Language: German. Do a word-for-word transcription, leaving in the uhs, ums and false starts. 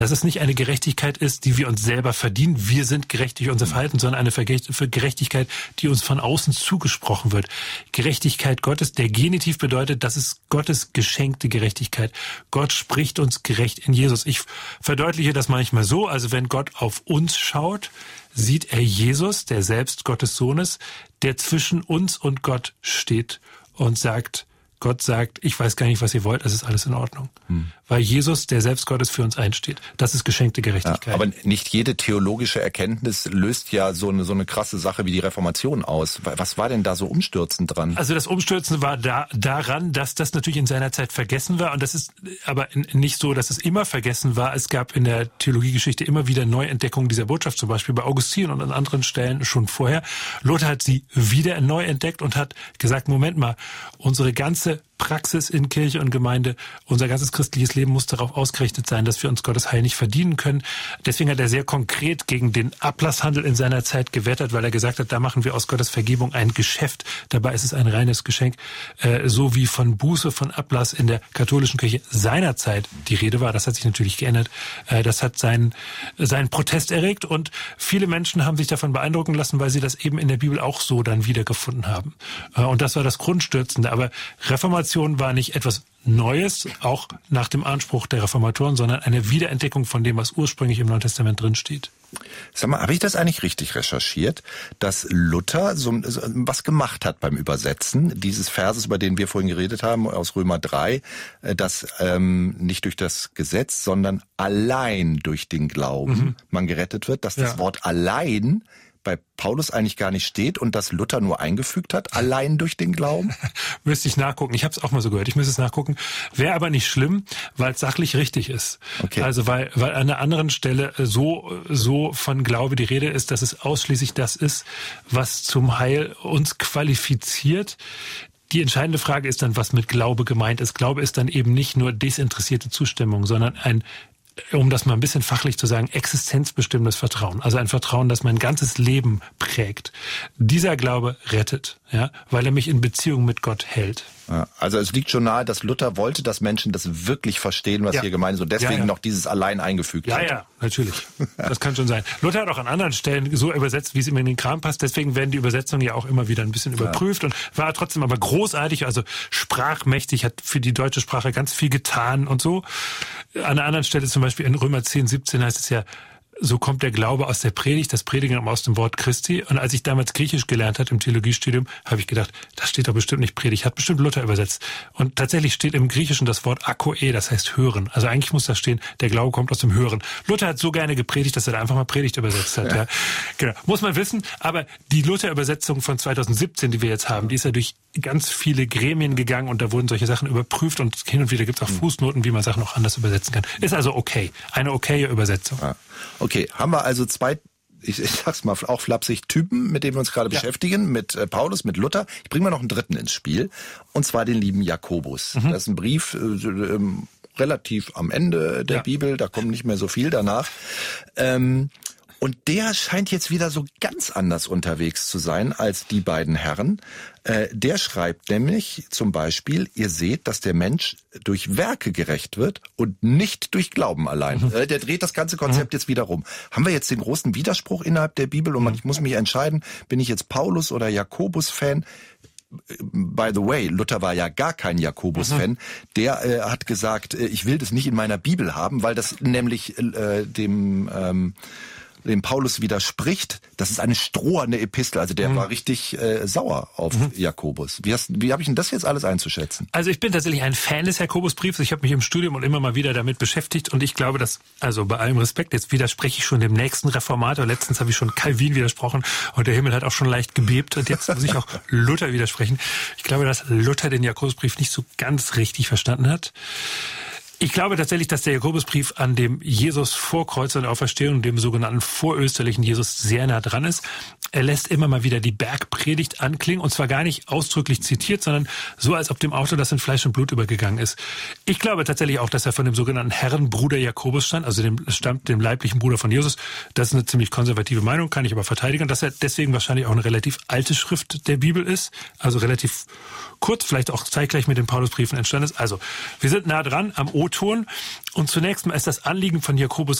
dass es nicht eine Gerechtigkeit ist, die wir uns selber verdienen. Wir sind gerecht durch unser Verhalten, sondern eine Gerechtigkeit, die uns von außen zugesprochen wird. Gerechtigkeit Gottes, der Genitiv bedeutet, das ist Gottes geschenkte Gerechtigkeit. Gott spricht uns gerecht in Jesus. Ich verdeutliche das manchmal so, also wenn Gott auf uns schaut, sieht er Jesus, der selbst Gottes Sohn ist, der zwischen uns und Gott steht und sagt, Gott sagt, ich weiß gar nicht, was ihr wollt, es ist alles in Ordnung. Hm. Weil Jesus, der selbst Gottes, für uns einsteht. Das ist geschenkte Gerechtigkeit. Ja, aber nicht jede theologische Erkenntnis löst ja so eine, so eine krasse Sache wie die Reformation aus. Was war denn da so umstürzend dran? Also das Umstürzende war da, daran, dass das natürlich in seiner Zeit vergessen war. Und das ist aber nicht so, dass es immer vergessen war. Es gab in der Theologiegeschichte immer wieder Neuentdeckungen dieser Botschaft, zum Beispiel bei Augustin und an anderen Stellen schon vorher. Luther hat sie wieder neu entdeckt und hat gesagt, Moment mal, unsere ganze Praxis in Kirche und Gemeinde, unser ganzes christliches Leben muss darauf ausgerichtet sein, dass wir uns Gottes Heil nicht verdienen können. Deswegen hat er sehr konkret gegen den Ablasshandel in seiner Zeit gewettert, weil er gesagt hat, da machen wir aus Gottes Vergebung ein Geschäft. Dabei ist es ein reines Geschenk. Äh, so wie von Buße, von Ablass in der katholischen Kirche seiner Zeit die Rede war. Das hat sich natürlich geändert. Äh, das hat seinen, seinen Protest erregt und viele Menschen haben sich davon beeindrucken lassen, weil sie das eben in der Bibel auch so dann wiedergefunden haben. Äh, und das war das Grundstürzende. Aber Reformation war nicht etwas Neues, auch nach dem Anspruch der Reformatoren, sondern eine Wiederentdeckung von dem, was ursprünglich im Neuen Testament drin steht. Sag mal, habe ich das eigentlich richtig recherchiert, dass Luther so, so was gemacht hat beim Übersetzen dieses Verses, über den wir vorhin geredet haben, aus Römer drei, dass ähm, nicht durch das Gesetz, sondern allein durch den Glauben mhm. man gerettet wird, dass das ja. Wort allein bei Paulus eigentlich gar nicht steht und das Luther nur eingefügt hat, allein durch den Glauben? Müsste ich nachgucken. Ich habe es auch mal so gehört. Ich müsste es nachgucken. Wäre aber nicht schlimm, weil es sachlich richtig ist. Okay. Also weil weil an einer anderen Stelle so so von Glaube die Rede ist, dass es ausschließlich das ist, was zum Heil uns qualifiziert. Die entscheidende Frage ist dann, was mit Glaube gemeint ist. Glaube ist dann eben nicht nur desinteressierte Zustimmung, sondern ein, um das mal ein bisschen fachlich zu sagen, existenzbestimmendes Vertrauen. Also ein Vertrauen, das mein ganzes Leben prägt. Dieser Glaube rettet, ja, weil er mich in Beziehung mit Gott hält. Ja, also es liegt schon nahe, dass Luther wollte, dass Menschen das wirklich verstehen, was ja. hier gemeint ist und deswegen ja, ja. noch dieses allein eingefügt ja, hat. Ja, ja, natürlich. Das kann schon sein. Luther hat auch an anderen Stellen so übersetzt, wie es ihm in den Kram passt. Deswegen werden die Übersetzungen ja auch immer wieder ein bisschen ja. überprüft und war trotzdem aber großartig, also sprachmächtig, hat für die deutsche Sprache ganz viel getan und so. An einer anderen Stelle zum Beispiel in Römer zehn, siebzehn heißt es ja, so kommt der Glaube aus der Predigt, das Predigen aus dem Wort Christi. Und als ich damals Griechisch gelernt hatte im Theologiestudium, habe ich gedacht, das steht doch bestimmt nicht Predigt, hat bestimmt Luther übersetzt. Und tatsächlich steht im Griechischen das Wort akoe, das heißt hören. Also eigentlich muss da stehen, der Glaube kommt aus dem Hören. Luther hat so gerne gepredigt, dass er da einfach mal Predigt übersetzt hat. Ja. Ja. Genau. Muss man wissen. Aber die Luther-Übersetzung von zweitausendsiebzehn, die wir jetzt haben, die ist ja durch ganz viele Gremien gegangen und da wurden solche Sachen überprüft und hin und wieder gibt es auch Fußnoten, wie man Sachen auch anders übersetzen kann. Ist also okay. Eine okaye Übersetzung. Ja. Okay, haben wir also zwei, ich, ich sag's mal auch flapsig, Typen, mit denen wir uns gerade ja. beschäftigen, mit äh, Paulus, mit Luther. Ich bringe mal noch einen dritten ins Spiel, und zwar den lieben Jakobus. Mhm. Das ist ein Brief, äh, äh, relativ am Ende der ja. Bibel, da kommt nicht mehr so viel danach. Ähm, Und der scheint jetzt wieder so ganz anders unterwegs zu sein als die beiden Herren. Äh, der schreibt nämlich zum Beispiel, ihr seht, dass der Mensch durch Werke gerecht wird und nicht durch Glauben allein. Mhm. Äh, der dreht das ganze Konzept mhm. jetzt wieder rum. Haben wir jetzt den großen Widerspruch innerhalb der Bibel und man, ich muss mich entscheiden, bin ich jetzt Paulus- oder Jakobus-Fan? By the way, Luther war ja gar kein Jakobus-Fan. Mhm. Der äh, hat gesagt, äh, ich will das nicht in meiner Bibel haben, weil das nämlich äh, dem... Ähm, dem Paulus widerspricht. Das ist eine strohende Epistel. Also der mhm. war richtig äh, sauer auf mhm. Jakobus. Wie, hast, wie habe ich denn das jetzt alles einzuschätzen? Also ich bin tatsächlich ein Fan des Jakobusbriefs. Ich habe mich im Studium und immer mal wieder damit beschäftigt. Und ich glaube, dass, also bei allem Respekt, jetzt widerspreche ich schon dem nächsten Reformator. Letztens habe ich schon Calvin widersprochen und der Himmel hat auch schon leicht gebebt. Und jetzt muss ich auch Luther widersprechen. Ich glaube, dass Luther den Jakobusbrief nicht so ganz richtig verstanden hat. Ich glaube tatsächlich, dass der Jakobusbrief an dem Jesus vor Kreuz und Auferstehung, dem sogenannten vorösterlichen Jesus, sehr nah dran ist. Er lässt immer mal wieder die Bergpredigt anklingen und zwar gar nicht ausdrücklich zitiert, sondern so, als ob dem Autor das in Fleisch und Blut übergegangen ist. Ich glaube tatsächlich auch, dass er von dem sogenannten Herrenbruder Jakobus stand, also dem stammt dem leiblichen Bruder von Jesus. Das ist eine ziemlich konservative Meinung, kann ich aber verteidigen, dass er deswegen wahrscheinlich auch eine relativ alte Schrift der Bibel ist, also relativ kurz, vielleicht auch zeitgleich mit den Paulusbriefen entstanden ist. Also, wir sind nah dran am O-Ton und zunächst mal ist das Anliegen von Jakobus